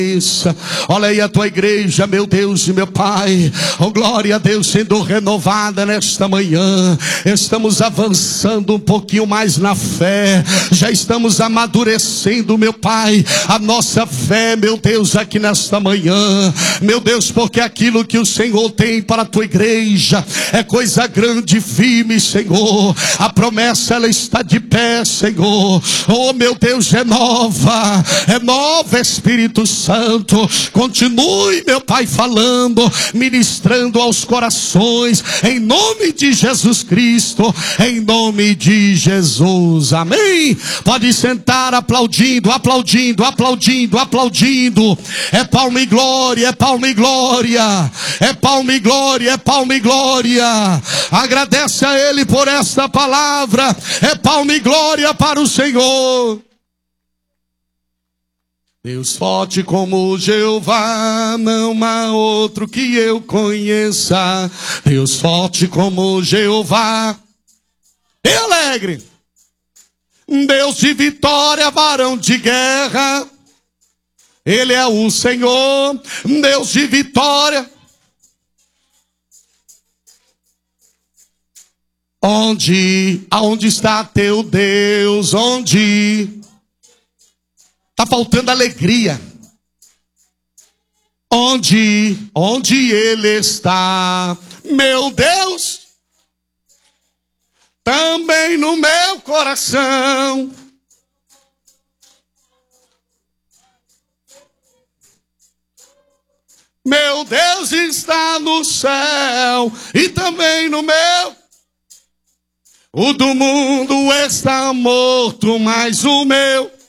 Olha aí a tua igreja, meu Deus e meu Pai. Oh, glória a Deus, sendo renovada nesta manhã. Estamos avançando um pouquinho mais na fé. Já estamos amadurecendo, meu Pai, a nossa fé, meu Deus, aqui nesta manhã. Meu Deus, porque aquilo que o Senhor tem para a tua igreja é coisa grande e firme, Senhor. A promessa, ela está de pé, Senhor. Oh, meu Deus, renova, Espírito Santo. Continue, meu Pai, falando, ministrando aos corações, em nome de Jesus Cristo, em nome de Jesus, amém. Pode sentar, aplaudindo, aplaudindo, aplaudindo, aplaudindo. É palma e glória, é palma e glória, é palma e glória, é palma e glória. Agradece a Ele por esta palavra. É palma e glória para o Senhor. Deus forte como Jeová, não há outro que eu conheça. Deus forte como Jeová, e alegre. Deus de vitória, varão de guerra. Ele é o Senhor, Deus de vitória. Aonde está teu Deus? Onde? Está faltando alegria. Onde Ele está, meu Deus, também no meu coração. Meu Deus está no céu e também no meu. O do mundo está morto, mas o meu